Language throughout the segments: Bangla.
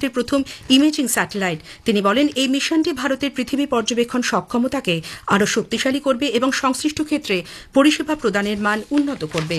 ভারতের প্রথম ইমেজিং স্যাটেলাইট। তিনি বলেন, এই মিশনটি ভারতের পৃথিবী পর্যবেক্ষণ সক্ষমতাকে আরও শক্তিশালী করবে এবং সংশ্লিষ্ট ক্ষেত্রে পরিষেবা প্রদানের মান উন্নত করবে।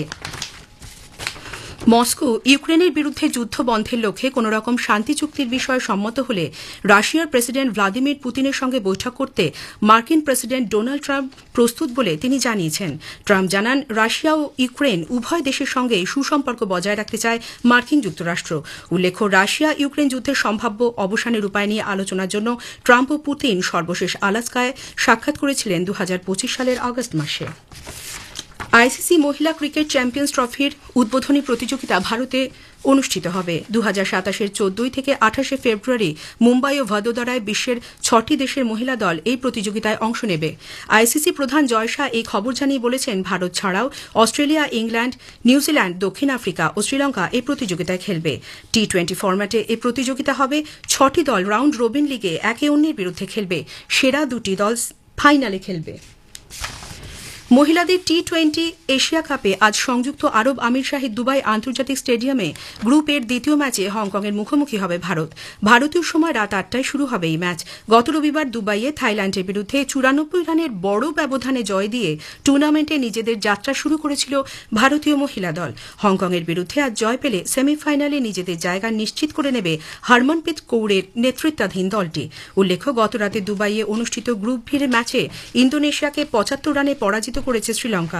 মস্কো ইউক্রেনের বিরুদ্ধে যুদ্ধ বন্ধের লক্ষ্যে কোন রকম শান্তি চুক্তির বিষয়ে সম্মত হলে রাশিয়ার প্রেসিডেন্ট ভ্লাদিমির পুতিনের সঙ্গে বৈঠক করতে মার্কিন প্রেসিডেন্ট ডোনাল্ড ট্রাম্প প্রস্তুত বলে তিনি জানিয়েছেন। ট্রাম্প জানান, রাশিয়া ও ইউক্রেন উভয় দেশের সঙ্গে সুসম্পর্ক বজায় রাখতে চায় মার্কিন যুক্তরাষ্ট্র। উল্লেখ্য, রাশিয়া ইউক্রেন যুদ্ধের সম্ভাব্য অবসানের উপায় নিয়ে আলোচনার জন্য ট্রাম্প ও পুতিন সর্বশেষ আলাস্কায় সাক্ষাৎ করেছিলেন 2025 সালের আগস্ট মাসে। আইসিসি মহিলা ক্রিকেট চ্যাম্পিয়ন্স ট্রফির উদ্বোধনী প্রতিযোগিতা ভারতে অনুষ্ঠিত হবে। 2027-এর 14 থেকে 28 ফেব্রুয়ারি মুম্বাই ও ভদোদরায় বিশ্বের 6টি দেশের মহিলা দল এই প্রতিযোগিতায় অংশ নেবে। আইসিসি প্রধান জয় শাহ এই খবর জানিয়ে বলেছেন, ভারত ছাড়াও অস্ট্রেলিয়া, ইংল্যান্ড, নিউজিল্যান্ড, দক্ষিণ আফ্রিকা ও শ্রীলঙ্কা এই প্রতিযোগিতায় খেলবে। T20 ফরম্যাটে এই প্রতিযোগিতা হবে। 6টি দল রাউন্ড রবিন লিগে একে অন্যের বিরুদ্ধে খেলবে। সেরা 2টি দল ফাইনালে খেলবে। মহিলাদের T20 এশিয়া কাপে আজ সংযুক্ত আরব আমির শাহী দুবাই আন্তর্জাতিক স্টেডিয়ামে গ্রুপ এর দ্বিতীয় ম্যাচে হংকংয়ের মুখোমুখি হবে ভারত। ভারতীয় সময় রাত 8টায় শুরু হবে এই ম্যাচ। গত রবিবার দুবাইয়ে থাইল্যান্ডের বিরুদ্ধে 94 রানের বড় ব্যবধানে জয় দিয়ে টুর্নামেন্টে নিজেদের যাত্রা শুরু করেছিল ভারতীয় মহিলা দল। হংকংয়ের বিরুদ্ধে আজ জয় পেলে সেমিফাইনালে নিজেদের জায়গা নিশ্চিত করে নেবে হরমনপ্রীত কৌরের নেতৃত্বাধীন দলটি। উল্লেখ্য, গতরাতে দুবাইয়ে অনুষ্ঠিত গ্রুপ ভির ম্যাচে ইন্দোনেশিয়াকে 75 রানে পরাজিত করেছে শ্রীলঙ্কা।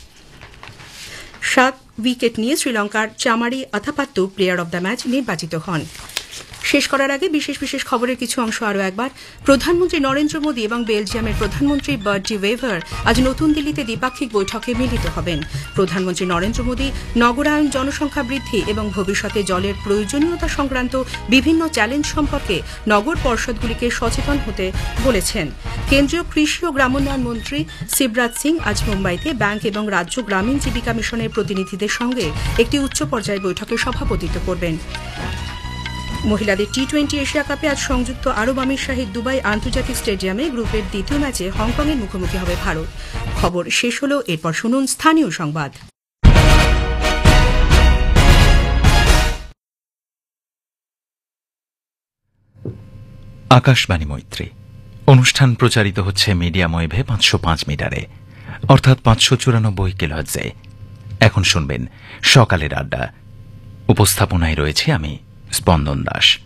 7 উইকেট নিয়ে শ্রীলঙ্কার চামারি আথাপাত্তু প্লেয়ার অব দ্য ম্যাচ নির্বাচিত হন। শেষ করার আগে বিশেষ বিশেষ খবরের কিছু অংশ আরও একবার। প্রধানমন্ত্রী নরেন্দ্র মোদী এবং বেলজিয়ামের প্রধানমন্ত্রী বার্ট ডি ওয়েভার আজ নতুন দিল্লিতে দ্বিপাক্ষিক বৈঠকে মিলিত হবেন। প্রধানমন্ত্রী নরেন্দ্র মোদী নগরায়ন, জনসংখ্যা বৃদ্ধি এবং ভবিষ্যতে জলের প্রয়োজনীয়তা সংক্রান্ত বিভিন্ন চ্যালেঞ্জ সম্পর্কে নগর পর্ষদগুলিকে সচেতন হতে বলেছেন। কেন্দ্রীয় কৃষি ও গ্রামোন্নয়ন মন্ত্রী শিবরাজ সিং আজ মুম্বাইতে ব্যাংক এবং রাজ্য গ্রামীণ জীবিকা মিশনের প্রতিনিধিদের সঙ্গে একটি উচ্চ পর্যায়ের বৈঠকে সভাপতিত্ব করবেন। মহিলাদের T20 এশিয়া কাপে আজ সংযুক্ত আরব আমির শাহী দুবাই আন্তর্জাতিক স্টেডিয়ামে গ্রুপের দ্বিতীয় ম্যাচে হংকংয়ের মুখোমুখি হবে ভারত। খবর শেষ হল। এরপর শুনুন স্থানীয় সংবাদ। আকাশবাণী মৈত্রী অনুষ্ঠান প্রচারিত হচ্ছে মিডিয়াম ওয়েভে 505 মিটারে, অর্থাৎ 594 কিলোহার্টজে। এখন শুনবেন সকালের আড্ডা। উপস্থাপনায় রয়েছে আমি স্পন্দন দাস।